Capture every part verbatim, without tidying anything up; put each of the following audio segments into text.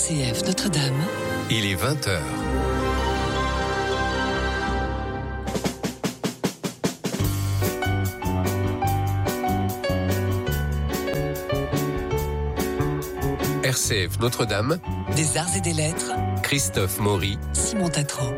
C F Notre-Dame. Il est vingt heures. R C F Notre-Dame. Des arts et des lettres. Christophe Maury. Simon Tatro.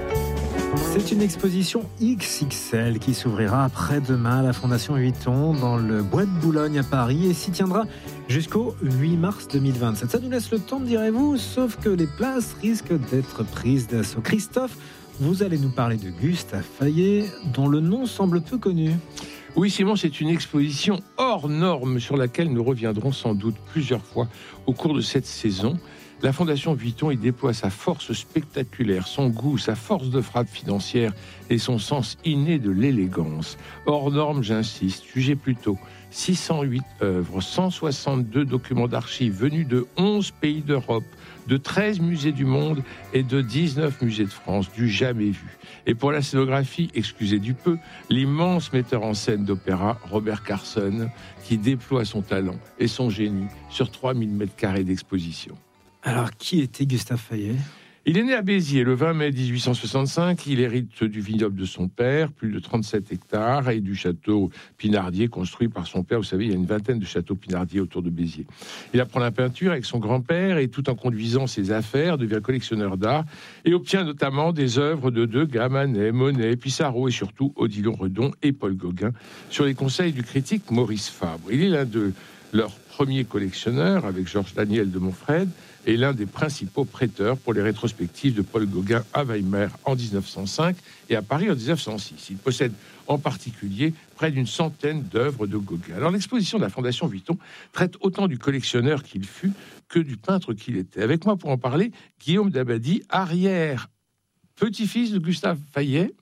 C'est une exposition X X L qui s'ouvrira après-demain à la Fondation Vuitton dans le Bois de Boulogne à Paris et s'y tiendra jusqu'au huit mars deux mille vingt-sept. Ça nous laisse le temps, direz-vous, sauf que les places risquent d'être prises d'assaut. Christophe, vous allez nous parler de Gustave Fayet, dont le nom semble peu connu. Oui, Simon, c'est une exposition hors norme sur laquelle nous reviendrons sans doute plusieurs fois au cours de cette saison. La Fondation Vuitton y déploie sa force spectaculaire, son goût, sa force de frappe financière et son sens inné de l'élégance. Hors norme, j'insiste, jugez plutôt six cent huit œuvres, cent soixante-deux documents d'archives venus de onze pays d'Europe, de treize musées du monde et de dix-neuf musées de France, du jamais vu. Et pour la scénographie, excusez du peu, l'immense metteur en scène d'opéra, Robert Carson, qui déploie son talent et son génie sur trois mille mètres carrés d'exposition. Alors, qui était Gustave Fayet ? Il est né à Béziers le vingt mai dix-huit cent soixante-cinq. Il hérite du vignoble de son père, plus de trente-sept hectares, et du château Pinardier construit par son père. Vous savez, il y a une vingtaine de châteaux Pinardier autour de Béziers. Il apprend la peinture avec son grand-père et tout en conduisant ses affaires, devient collectionneur d'art et obtient notamment des œuvres de Degas, Manet, Monet, Pissarro et surtout Odilon Redon et Paul Gauguin sur les conseils du critique Maurice Fabre. Il est l'un de leurs premiers collectionneurs avec Georges Daniel de Montfred et l'un des principaux prêteurs pour les rétrospectives de Paul Gauguin à Weimar en dix-neuf cent cinq et à Paris en dix-neuf cent six. Il possède en particulier près d'une centaine d'œuvres de Gauguin. Alors l'exposition de la Fondation Vuitton traite autant du collectionneur qu'il fut que du peintre qu'il était. Avec moi pour en parler, Guillaume Dabadi, arrière petit-fils de Gustave Fayet.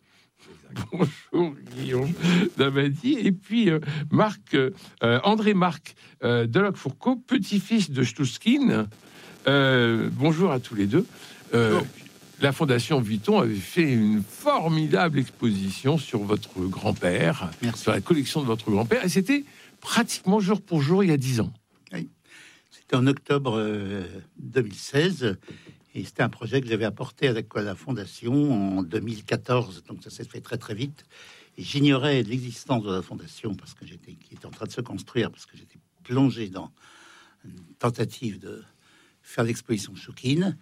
Bonjour Guillaume Dabadi. Et puis euh, Marc, euh, André Marc euh, Deloc-Fourcault, petit-fils de Stouskine. Euh, bonjour à tous les deux. Euh, la Fondation Vuitton avait fait une formidable exposition sur votre grand-père, Merci. Sur la collection de votre grand-père, et c'était pratiquement jour pour jour il y a dix ans. Oui. C'était en octobre euh, deux mille seize, et c'était un projet que j'avais apporté avec la Fondation en deux mille quatorze, donc ça s'est fait très très vite. Et j'ignorais l'existence de la Fondation parce que j'étais qui était en train de se construire, parce que j'étais plongé dans une tentative de faire l'exposition Choukine.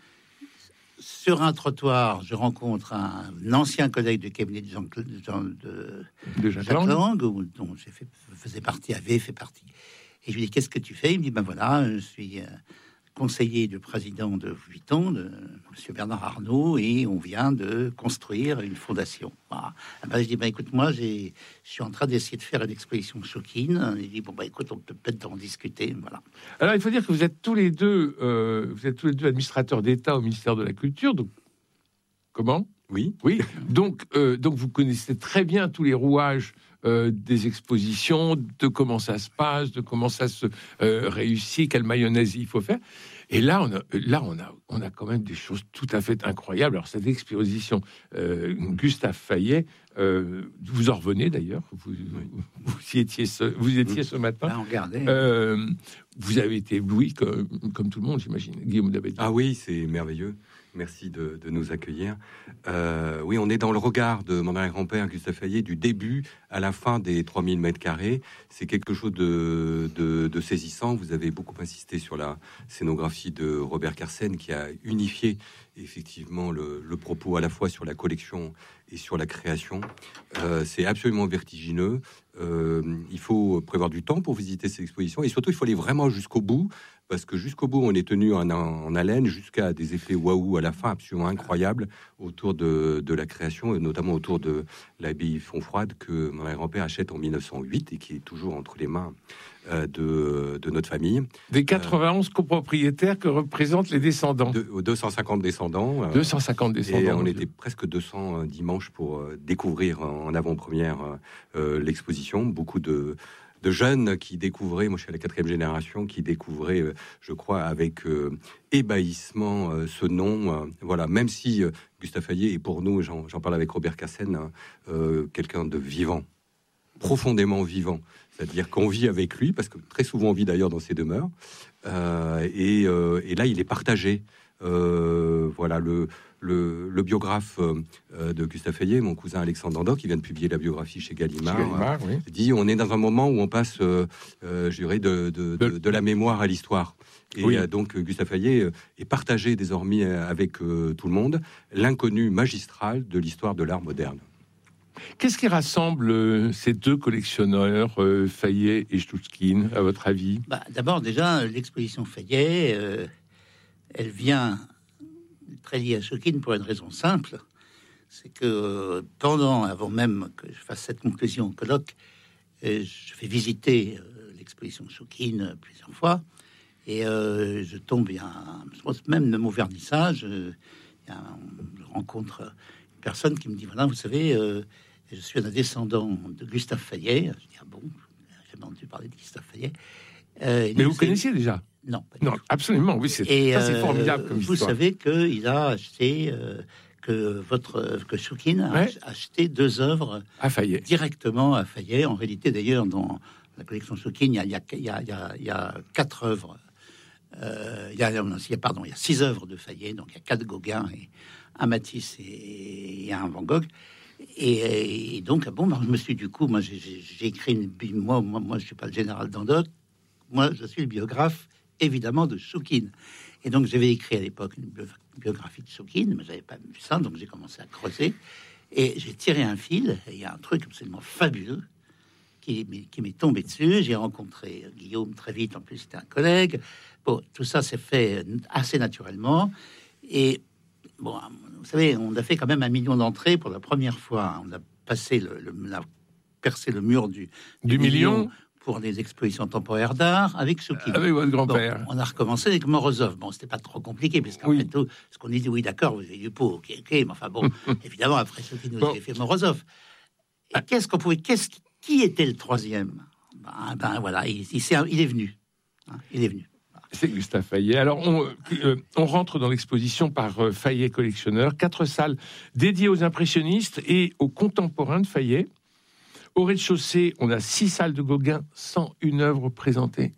Sur un trottoir, je rencontre un ancien collègue de cabinet de Jean, de, Jean, de, de Jacques Lang, dont j'ai fait, faisais partie, avait fait partie. Et je lui dis, qu'est-ce que tu fais ? Il me dit, ben voilà, je suis euh, conseiller du président de Vuitton, de Monsieur Bernard Arnault, et on vient de construire une fondation. Voilà. Ben, je dis, ben écoute, moi, j'ai, je suis en train d'essayer de faire une exposition Choukine. Il dit, bon, ben écoute, on peut peut-être en discuter. Voilà. Alors, il faut dire que vous êtes tous les deux, euh, vous êtes tous les deux administrateurs d'État au ministère de la Culture. Donc, comment ? Oui, oui. Donc, euh, donc, vous connaissez très bien tous les rouages euh, des expositions, de comment ça se passe, de comment ça se euh, réussit, quelle mayonnaise il faut faire. Et là, on a, là, on a, on a quand même des choses tout à fait incroyables. Alors, cette exposition, euh, Gustave Fayet, euh, vous en revenez d'ailleurs. Vous, vous y étiez ce, vous étiez ce matin. Là, on regardait. Euh, vous avez été ébloui comme, comme tout le monde, j'imagine. Guillaume Dabadi. Ah oui, c'est merveilleux. Merci de, de nous accueillir. Euh, oui, on est dans le regard de mon arrière-grand-père Gustave Fayet du début à la fin des trois mille mètres carrés. C'est quelque chose de, de, de saisissant. Vous avez beaucoup insisté sur la scénographie de Robert Carsen qui a unifié effectivement le, le propos à la fois sur la collection et sur la création. Euh, c'est absolument vertigineux. Euh, il faut prévoir du temps pour visiter ces expositions et surtout il faut aller vraiment jusqu'au bout. Parce que jusqu'au bout, on est tenu en, en haleine jusqu'à des effets waouh à la fin, absolument incroyables autour de, de la création, et notamment autour de l'abbaye Fontfroide que mon grand-père achète en mille neuf cent huit et qui est toujours entre les mains euh, de, de notre famille. Des quatre-vingt-onze euh, copropriétaires que représentent les descendants. De, deux cent cinquante descendants. Euh, deux cent cinquante descendants. Et on était presque deux cents dimanches pour euh, découvrir en avant-première euh, l'exposition. Beaucoup de... de jeunes qui découvraient, moi je suis à la quatrième génération, qui découvraient, euh, je crois, avec euh, ébahissement euh, ce nom. Euh, voilà, même si euh, Gustave Fayet est pour nous, j'en, j'en parle avec Robert Cassen, hein, euh, quelqu'un de vivant. profondément vivant. C'est-à-dire qu'on vit avec lui, parce que très souvent on vit d'ailleurs dans ses demeures. Euh, et, euh, et là, il est partagé. Euh, voilà, le, le, le biographe euh, de Gustave Fayet, mon cousin Alexandre Dandoc, qui vient de publier la biographie chez Gallimard, Chez Gallimard, oui. dit on est dans un moment où on passe, euh, euh, je dirais, de, de, de, de la mémoire à l'histoire. Et oui. euh, donc Gustave Fayet euh, est partagé désormais avec euh, tout le monde, l'inconnu magistral de l'histoire de l'art moderne. Qu'est-ce qui rassemble euh, ces deux collectionneurs, euh, Fayet et Stouchkine, à votre avis? Bah, d'abord, déjà, l'exposition Fayet, euh, elle vient très liée à Stouchkine pour une raison simple. C'est que euh, pendant, avant même que je fasse cette conclusion au colloque, euh, je fais visiter euh, l'exposition Stouchkine plusieurs fois. Et euh, je tombe, il y a un, je pense même de mon vernissage, euh, il y a un, je rencontre une personne qui me dit, voilà, vous savez... Euh, je suis un descendant de Gustave Fayet. Je dis, ah bon, j'ai jamais entendu parler de Gustave Fayet. Euh, Mais vous connaissiez déjà? Non, pas non, absolument, oui, c'est, et, ça, c'est euh, formidable comme vous histoire. savez qu'il a acheté, euh, que votre que Stouchkine a Ouais. acheté deux œuvres À Fayet. directement à Fayet. En réalité, d'ailleurs, dans la collection Stouchkine, il y a, il y a, il y a, il y a, il y a quatre œuvres. Euh, il y a, il y a, pardon, il y a six œuvres de Fayet, donc il y a quatre Gauguin et un Matisse et, et un Van Gogh. Et, et donc, bon, moi, je me suis du coup, moi, j'ai, j'ai écrit une, moi, moi, moi, je suis pas le général Dandoc, moi, je suis le biographe, évidemment, de Stouchkine. Et donc, j'avais écrit à l'époque une biographie de Stouchkine, mais j'avais pas vu ça, donc j'ai commencé à creuser. Et j'ai tiré un fil, et il y a un truc absolument fabuleux qui, qui m'est tombé dessus. J'ai rencontré Guillaume très vite, en plus, c'était un collègue. Bon, tout ça s'est fait assez naturellement. Et bon, vous savez, on a fait quand même un million d'entrées pour la première fois. On a passé le, le on a percé le mur du, Du million pour des expositions temporaires d'art avec Stouchkine. Avec votre grand-père. Bon, on a recommencé avec Morozov. Bon, c'était pas trop compliqué, puisqu'en Oui. fait, tout ce qu'on dit, oui, d'accord, vous avez du pot, ok, ok, mais enfin bon, évidemment, après Stouchkine, nous Bon. avez fait Morozov. Et Ah. qu'est-ce qu'on pouvait, qu'est-ce qui, qui était le troisième? Ben, ben voilà, il, il, s'est- il est venu. Hein, il est venu. C'est Gustave Fayet. Alors, on, euh, on rentre dans l'exposition par euh, Fayet collectionneur. Quatre salles dédiées aux impressionnistes et aux contemporains de Fayet. Au rez-de-chaussée, on a six salles de Gauguin, cent une œuvres présentées.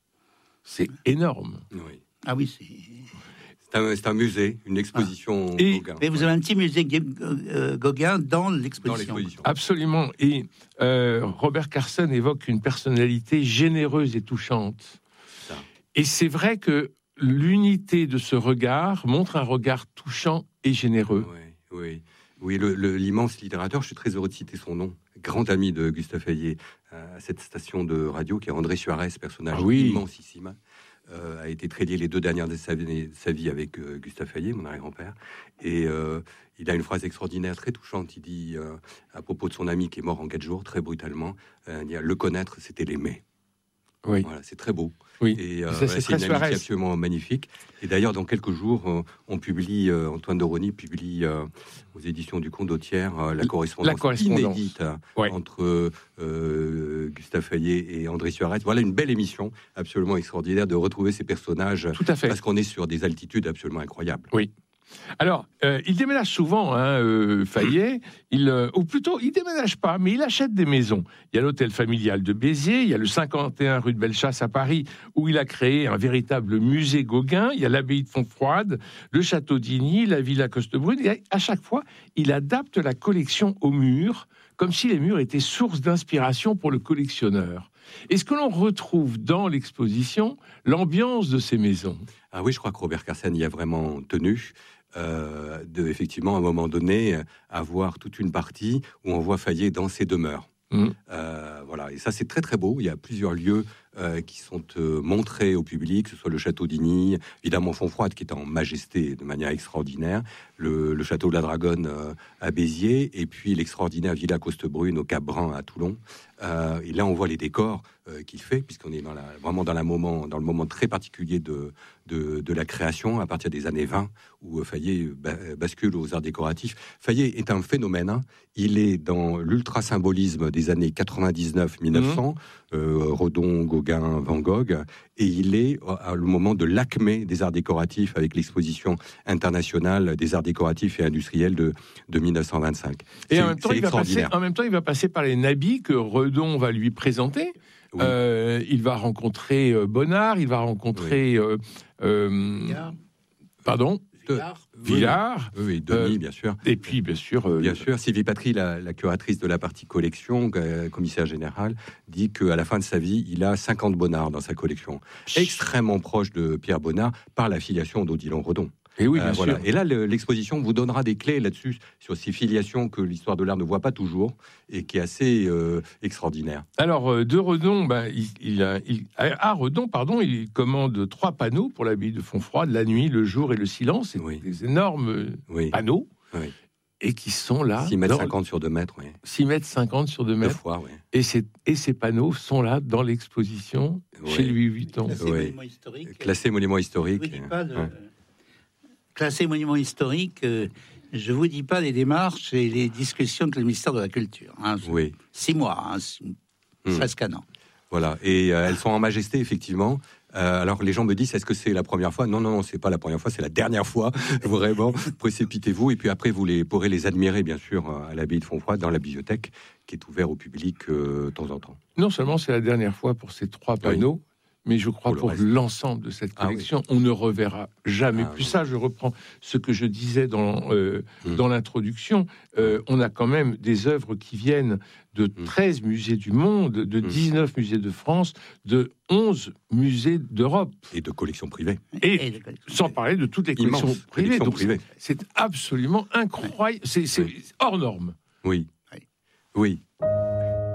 C'est énorme. Oui. Ah oui, c'est... C'est un, c'est un musée, une exposition Et- Gauguin. Mais vous avez un petit musée Gu- euh, Gauguin dans Dans l'exposition. l'exposition. Absolument. Et euh, Robert Carson évoque une personnalité généreuse et touchante. Ça. Et c'est vrai que l'unité de ce regard montre un regard touchant et généreux. Oui, oui. Oui, le- le- l'immense littérateur, je suis très heureux de citer son nom, grand ami de Gustave Fayet, euh, à cette station de radio, qui est André Suarez, personnage Ah oui. immensissime, euh, a été très lié les deux dernières de sa, vie- de sa vie avec euh, Gustave Fayet, mon arrière-grand-père. Et euh, il a une phrase extraordinaire, très touchante. Il dit, euh, à propos de son ami qui est mort en quatre jours, très brutalement, euh, il dit, le connaître, c'était l'aimer. Oui. Voilà, c'est très beau. Oui. Et euh, Ça, c'est voilà, c'est très une amitié Suarez. absolument magnifique. Et d'ailleurs, dans quelques jours, euh, on publie, euh, Antoine de Rony publie euh, aux éditions du Condottière euh, la correspondance, La correspondance. inédite euh, Ouais. entre euh, Gustave Fayet et André Suarez. Voilà une belle émission, absolument extraordinaire de retrouver ces personnages, Tout à fait. parce qu'on est sur des altitudes absolument incroyables. Alors, euh, il déménage souvent, hein, euh, Fayet, il, euh, ou plutôt, il déménage pas, mais il achète des maisons. Il y a l'hôtel familial de Béziers, il y a le cinquante et un rue de Bellechasse à Paris, où il a créé un véritable musée Gauguin, il y a l'abbaye de Fontfroide, le château d'Igny, la villa Costebrune, et à chaque fois, il adapte la collection aux murs, comme si les murs étaient source d'inspiration pour le collectionneur. Est-ce que l'on retrouve dans l'exposition l'ambiance de ces maisons? Ah oui, je crois que Robert Carson y a vraiment tenu. Euh, de effectivement à un moment donné euh, avoir toute une partie où on voit Fayet dans ses demeures. Mmh. Euh, voilà, et ça c'est très très beau. Il y a plusieurs lieux euh, qui sont euh, montrés au public, que ce soit le château d'Igny, évidemment Fontfroide qui est en majesté de manière extraordinaire, le, le château de la Dragonne euh, à Béziers, et puis l'extraordinaire villa Costebrune au Cap Brun à Toulon. Euh, et là on voit les décors euh, qu'il fait, puisqu'on est dans la, vraiment dans, la moment, dans le moment très particulier de, de, de la création, à partir des années vingt, où Fayet ba- bascule aux arts décoratifs. Fayet est un phénomène, hein. Il est dans l'ultra-symbolisme des années quatre-vingt-dix-neuf mille neuf cents, mmh. euh, Redon, Gauguin, Van Gogh, et il est à le moment de l'acmé des arts décoratifs avec l'exposition internationale des arts décoratifs et industriels de, de mille neuf cent vingt-cinq. Et C'est, en même, temps, c'est il va passer, extraordinaire. en même temps, il va passer par les nabis que Re- Redon va lui présenter. Oui. Euh, il va rencontrer euh, Bonnard, il va rencontrer... Oui. Euh, euh, Villard. Pardon Villard. Villard. Oui, oui, Denis, Euh, bien sûr. Et puis, bien sûr... euh, Bien sûr, Sylvie Patry, la, la curatrice de la partie collection, euh, commissaire générale, dit qu'à la fin de sa vie, il a cinquante Bonnard dans sa collection. Extrêmement proche de Pierre Bonnard par la filiation d'Odilon Redon. Et oui, Euh, bien voilà. sûr. Et là, le- l'exposition vous donnera des clés là-dessus, sur ces filiations que l'histoire de l'art ne voit pas toujours et qui est assez euh, extraordinaire. Alors, euh, de Redon, ben, il, il a, il- à Redon, pardon, il commande trois panneaux pour l'abbaye de Fontfroid, la nuit, le jour et le silence. C'est Oui. des énormes euh, Oui, panneaux. Oui. Et qui sont là. six mètres dans- cinquante sur deux mètres, oui. six mètres cinquante sur deux Deux mètres. fois, oui. Et, c'est- et ces panneaux sont là dans l'exposition Oui. chez Louis Vuitton. Classé Oui. monument historique. Classé monument Je historique. vous dis pas le- Ouais. Classé monument historique, euh, je vous dis pas les démarches et les discussions que le ministère de la Culture. Hein, Oui. Six mois, hein, six- Hmm. presque un an. Voilà, et euh, elles sont en majesté, effectivement. Euh, alors les gens me disent, est-ce que c'est la première fois ? Non, non, non, c'est pas la première fois, c'est la dernière fois. Vraiment, précipitez-vous. Et puis après, vous les, pourrez les admirer, bien sûr, à l'abbaye de Fontfroid, dans la bibliothèque, qui est ouverte au public euh, de temps en temps. Non seulement c'est la dernière fois pour ces trois panneaux, mais je crois Pour le pour reste. l'ensemble de cette Ah oui. collection, on ne reverra jamais Ah plus oui. ça. Je reprends ce que je disais dans, euh, Mm. dans l'introduction. Euh, on a quand même des œuvres qui viennent de Mm. treize musées du monde, de Mm. dix-neuf musées de France, de onze musées d'Europe. Et de collections privées. Et de collection. sans parler de toutes les collections Immense privées. collections Donc, privées. c'est absolument incroyable. C'est c'est Oui. hors norme. Oui. Oui. Oui.